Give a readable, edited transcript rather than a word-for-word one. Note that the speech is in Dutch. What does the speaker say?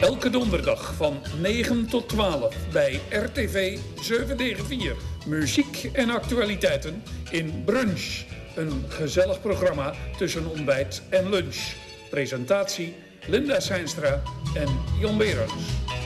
Elke donderdag van 9 tot 12 bij RTV 794. Muziek en actualiteiten in Brunch. Een gezellig programma tussen ontbijt en lunch. Presentatie Linda Seinstra en Jan Berends.